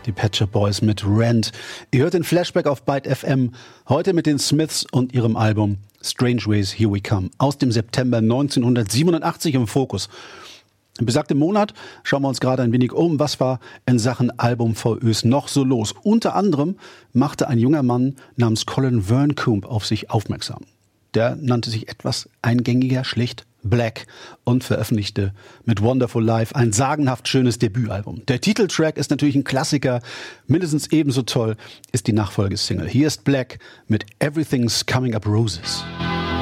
Die Pet Shop Boys mit Rent. Ihr hört den Flashback auf Byte FM. Heute mit den Smiths und ihrem Album Strange Ways, Here We Come. Aus dem September 1987 im Fokus. Im besagten Monat schauen wir uns gerade ein wenig um. Was war in Sachen Album-VÖs noch so los? Unter anderem machte ein junger Mann namens Colin Verncombe auf sich aufmerksam. Der nannte sich etwas eingängiger, schlicht Black und veröffentlichte mit Wonderful Life ein sagenhaft schönes Debütalbum. Der Titeltrack ist natürlich ein Klassiker. Mindestens ebenso toll ist die Nachfolgesingle. Hier ist Black mit Everything's Coming Up Roses.